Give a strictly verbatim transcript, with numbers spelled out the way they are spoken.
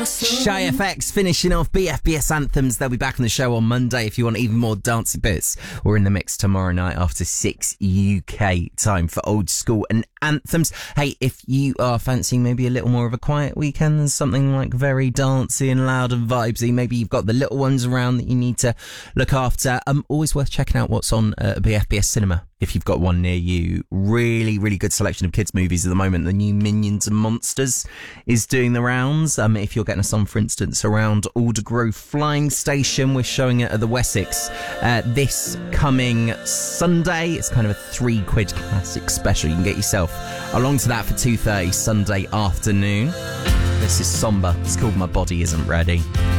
Shy F X finishing off B F B S Anthems. They'll be back on the show on Monday if you want even more dancey bits. We're in the mix tomorrow night after six U K time for old school and anthems. Hey, if you are fancying maybe a little more of a quiet weekend than something like very dancey and loud and vibesy, maybe you've got the little ones around that you need to look after, um, always worth checking out what's on uh, B F B S Cinema if you've got one near you. Really, really good selection of kids' movies at the moment. The new Minions and Monsters is doing the rounds. Um, if you're getting us on, for instance, around Aldergrove Flying Station, we're showing it at the Wessex uh, this coming Sunday. It's kind of a three quid classic special. You can get yourself along to that for two thirty Sunday afternoon. This is Somber. It's called My Body Isn't Ready.